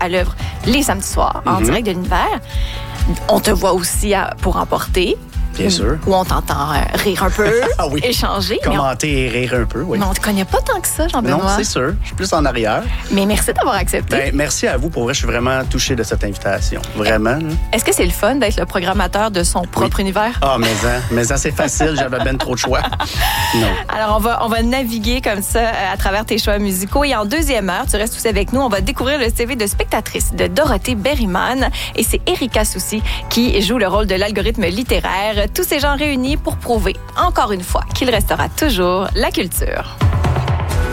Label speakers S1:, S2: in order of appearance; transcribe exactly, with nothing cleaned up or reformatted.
S1: à l'œuvre les samedis soirs, en mm-hmm. direct de l'univers. On te voit aussi à, pour emporter.
S2: Bien sûr.
S1: Où on t'entend euh, rire un peu, ah oui. échanger.
S2: Commenter on... et rire un peu, oui.
S1: Mais on ne te connaît pas tant que ça, Jean-Benoît.
S2: Non, c'est sûr. Je suis plus en arrière.
S1: Mais merci d'avoir accepté.
S2: Ben, merci à vous. Pour vrai, je suis vraiment touché de cette invitation. Vraiment.
S1: Est-ce que c'est le fun d'être le programmateur de son propre oui. univers?
S2: Ah, mais ça, mais ça c'est facile. J'avais ben trop de choix. Non.
S1: Alors, on va, on va naviguer comme ça à travers tes choix musicaux. Et en deuxième heure, tu restes aussi avec nous. On va découvrir le C V de spectatrice de Dorothée Berryman. Et c'est Erika Soucy qui joue le rôle de l'algorithme littéraire. Tous ces gens réunis pour prouver, encore une fois, qu'il restera toujours la culture.